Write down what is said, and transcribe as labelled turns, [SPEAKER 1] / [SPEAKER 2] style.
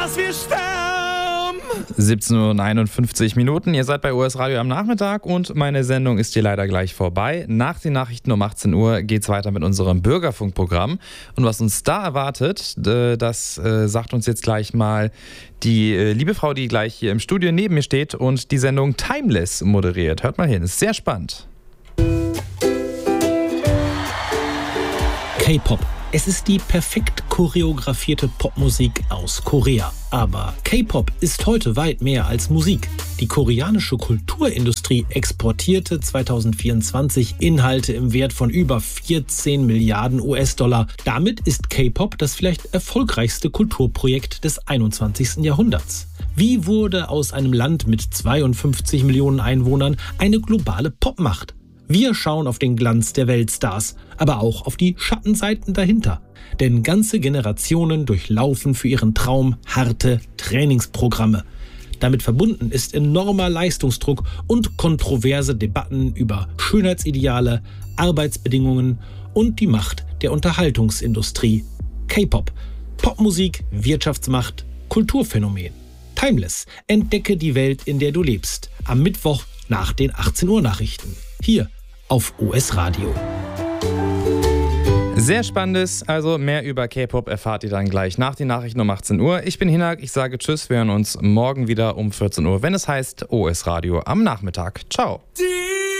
[SPEAKER 1] dass wir sterben.
[SPEAKER 2] 17:51 Uhr. Ihr seid bei US Radio am Nachmittag und meine Sendung ist hier leider gleich vorbei. Nach den Nachrichten um 18 Uhr geht es weiter mit unserem Bürgerfunkprogramm. Und was uns da erwartet, das sagt uns jetzt gleich mal die liebe Frau, die gleich hier im Studio neben mir steht und die Sendung Timeless moderiert. Hört mal hin, ist sehr spannend.
[SPEAKER 3] K-Pop. Es ist die perfekt choreografierte Popmusik aus Korea. Aber K-Pop ist heute weit mehr als Musik. Die koreanische Kulturindustrie exportierte 2024 Inhalte im Wert von über 14 Milliarden US-Dollar. Damit ist K-Pop das vielleicht erfolgreichste Kulturprojekt des 21. Jahrhunderts. Wie wurde aus einem Land mit 52 Millionen Einwohnern eine globale Popmacht? Wir schauen auf den Glanz der Weltstars, aber auch auf die Schattenseiten dahinter. Denn ganze Generationen durchlaufen für ihren Traum harte Trainingsprogramme. Damit verbunden ist enormer Leistungsdruck und kontroverse Debatten über Schönheitsideale, Arbeitsbedingungen und die Macht der Unterhaltungsindustrie. K-Pop. Popmusik, Wirtschaftsmacht, Kulturphänomen. Timeless. Entdecke die Welt, in der du lebst. Am Mittwoch nach den 18 Uhr Nachrichten. Hier auf US Radio.
[SPEAKER 2] Sehr spannendes, also mehr über K-Pop erfahrt ihr dann gleich nach den Nachrichten um 18 Uhr. Ich bin Hinak, ich sage Tschüss, wir hören uns morgen wieder um 14 Uhr, wenn es heißt US Radio am Nachmittag. Ciao.